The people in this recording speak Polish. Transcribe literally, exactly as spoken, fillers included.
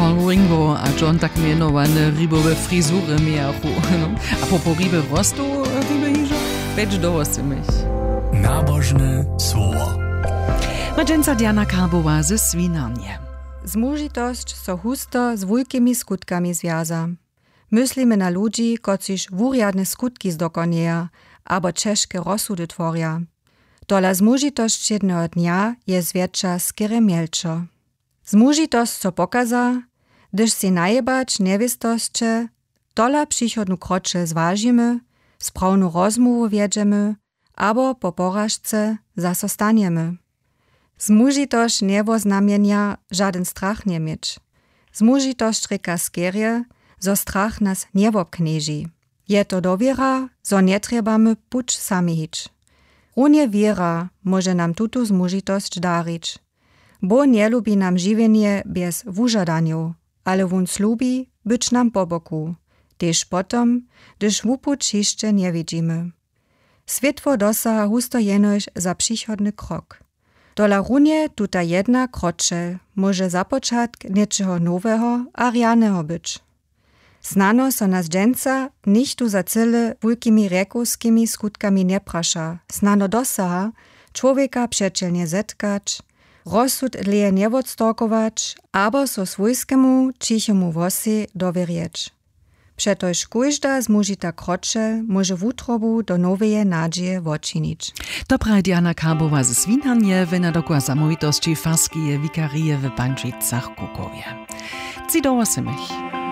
Paul Ringo a John tak mianowane rybowe frizury miachu. A po ryby rostu ryby hižo, več dovosti mich. Nabožne słowo. Madženca Diana Karbowa ze Swinarnie. Zmužitosť so husto z wulkimi skutkami związa. Myslimy na ludzi, kociž wuriadne skutki zdokonieja, abo ciężkie rozsudy tworia. Tola zmužitosť jednego dnia je zwiecza skiery mielczo. Zmužitosť so pokaza, gdyż si najebać niewiestosće, tola przychodnu krocze zważymy, sprawnu rozmowu wiedziemy, abo po porażce zasostaniemy. Zmužitosť niewoznamienia żaden strach nie mieć. Zmužitosť reka skierie, zo strach nas niewobknieži. Je to dowiera, zo nie trebamy puć sami hić. Runie wiera może nam tutu zmužitosť darić. Bo nie lubi nam żywienie bez wużadaniu, ale wun slubi być nam po boku, tež potom, gdyż wupuć jeszcze nie widzimy. Światło dosaha husto jenoś za przychodny krok. Dola runie tuta jedna krocze może započatk niečeho nowego a rianeho być. Znano so nas dženca nichtu za cyle wulkimi rekovskimi skutkami nie prasza. Znano dosaha człowieka przecielnie zetkać, rozsud leje nie odstorkować, abo so swojskemu cichemu wosi dowierjeć. Przetoż kujżda zmužita krocze może wutrobu do noweje nadzieje wočinić. Dobra Diana Karbowa ze Swinarnie, wena dokła samowitości faskije wikarije w Pańczycach Kukowie. Ci dołosy mich.